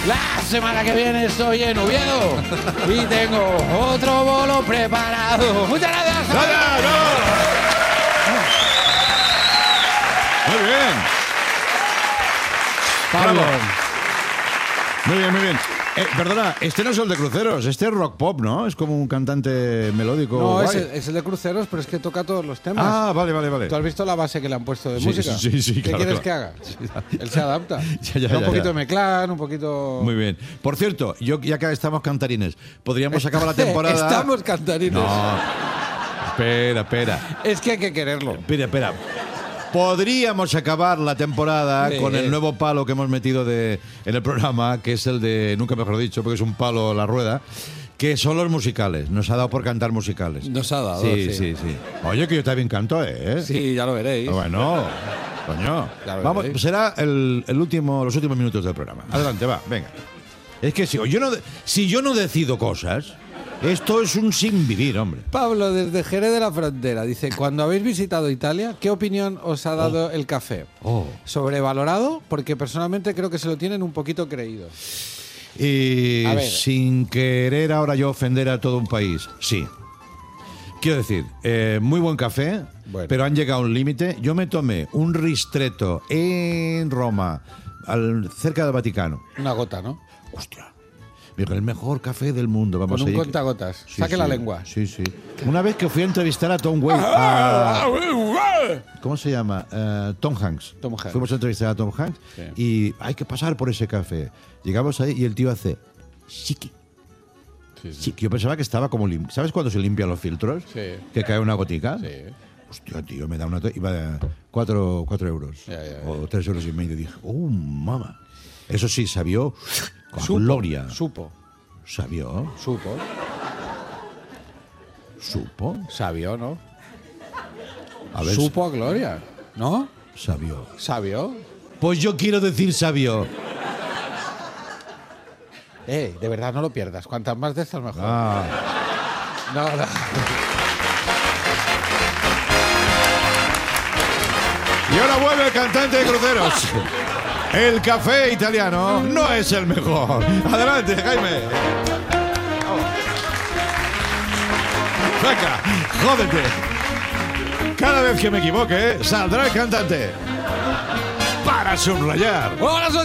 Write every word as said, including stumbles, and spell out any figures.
La semana que viene estoy en Oviedo y tengo otro bolo preparado. Muchas gracias. ¡Vaya, no! Muy bien. Pablo. Bravo. Muy bien, muy bien. Eh, perdona, este no es el de cruceros, este es rock pop, ¿no? Es como un cantante melódico. No, es guay. el, es el de cruceros, pero es que toca todos los temas. Ah, vale, vale, vale. ¿Tú has visto la base que le han puesto de Sí, música? sí, sí, sí, ¿Qué claro, quieres claro. que haga? Él se adapta. Ya, ya, Da un ya, poquito ya. de Meclán, un poquito... Muy bien. Por cierto, yo ya que estamos cantarines, podríamos acabar la temporada. Estamos cantarines. No. Espera, espera. Es que hay que quererlo. Espera, espera. Podríamos acabar la temporada Sí. con el nuevo palo que hemos metido de, en el programa, que es el de, nunca mejor dicho, porque es un palo a la rueda, que son los musicales. Nos ha dado por cantar musicales. Nos ha dado, Sí, sí. sí, sí. Oye, que yo también canto, ¿eh? Sí, ya lo veréis. Bueno, coño. Ya lo Vamos, veréis. será el, el último, los últimos minutos del programa. Adelante, va, venga. Es que si yo no, de- si yo no decido cosas, esto es un sin vivir, hombre. Pablo, desde Jerez de la Frontera, dice, cuando habéis visitado Italia, ¿qué opinión os ha dado el café? Oh. Sobrevalorado, porque personalmente creo que se lo tienen un poquito creído. Y A ver. sin querer ahora yo ofender a todo un país, sí. Quiero decir, eh, muy buen café, Bueno. pero han llegado a un límite. Yo me tomé un ristretto en Roma, al, cerca del Vaticano. Una gota, ¿no? Hostia, digo, el mejor café del mundo. Vamos Con un a ir. contagotas. Sí, Saque sí, la lengua. Sí, sí. Una vez que fui a entrevistar a Tom Waits, a- ¿cómo se llama? Eh, Tom Hanks. Tom Hanks. Fuimos a entrevistar a Tom Hanks Sí. y hay que pasar por ese café. Llegamos ahí y el tío hace chiqui. Sí, sí. Sí, yo pensaba que estaba como limpio. ¿Sabes cuando se limpian los filtros? Sí. Que cae una gotica. Sí. Hostia, tío, me da una... to- Iba a cuatro, cuatro euros. Ya, ya, ya. O tres euros y medio. Dije, oh, mamá. Eso sí, sabió con Supo, gloria. Supo. Sabió, Supo. supo. Sabió, ¿no? A ver, Supo a gloria. ¿No? sabió. Sabió. Pues yo quiero decir sabió. Eh, de verdad, no lo pierdas. Cuantas más de estas, mejor. Ah. No, no. Y ahora vuelve el cantante de cruceros. El café italiano no es el mejor. Adelante, Jaime. Venga, jódete. Cada vez que me equivoque, saldrá el cantante. Para subrayar. ¡Hola,